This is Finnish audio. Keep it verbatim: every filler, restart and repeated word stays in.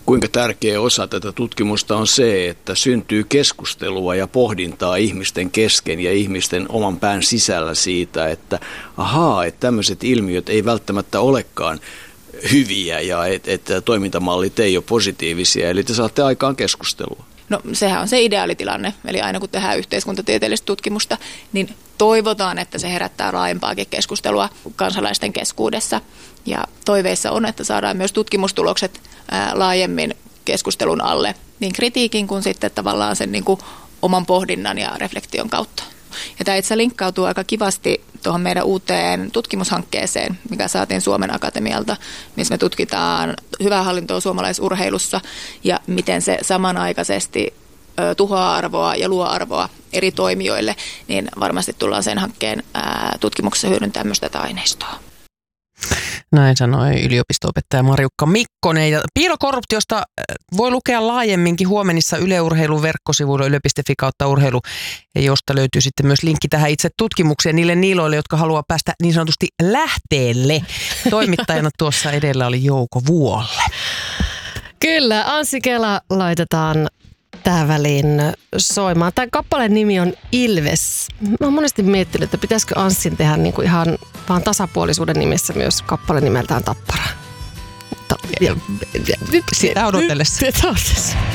kuinka tärkeä osa tätä tutkimusta on se, että syntyy keskustelua ja pohdintaa ihmisten kesken ja ihmisten oman pään sisällä siitä, että ahaa, että tämmöiset ilmiöt ei välttämättä olekaan hyviä ja että et toimintamallit ei ole positiivisia, eli te saatte aikaan keskustelua. No sehän on se ideaalitilanne, eli aina kun tehdään yhteiskuntatieteellistä tutkimusta, niin toivotaan, että se herättää laajempaakin keskustelua kansalaisten keskuudessa. Ja toiveissa on, että saadaan myös tutkimustulokset ää, laajemmin keskustelun alle, niin kritiikin kuin sitten tavallaan sen niin kuin oman pohdinnan ja reflektion kautta. Ja tämä itse linkkautuu aika kivasti tuohon meidän uuteen tutkimushankkeeseen, mikä saatiin Suomen Akatemialta, missä me tutkitaan hyvää hallintoa suomalaisurheilussa ja miten se samanaikaisesti ö, tuhoaa arvoa ja luo arvoa eri toimijoille, niin varmasti tullaan sen hankkeen ää, tutkimuksessa hyödyntämään myös tätä aineistoa. Näin sanoi yliopisto-opettaja Marjukka Mikkonen. Ja piilokorruptiosta voi lukea laajemminkin huomenissa Yle Urheilun verkkosivuilla yle piste fi kautta urheilu, josta löytyy sitten myös linkki tähän itse tutkimukseen niille niiloille, jotka haluaa päästä niin sanotusti lähteelle. Toimittajana tuossa edellä oli Jouko Vuolle. Kyllä, Anssi Kela laitetaan tähän väliin soimaan. Tämän kappaleen nimi on Ilves. Mä oon monesti miettinyt, että pitäisikö Anssin tehdä niin kuin ihan vaan tasapuolisuuden nimessä myös kappale nimeltään Tappara. Sitä odotellessa. Sitä odotellessa.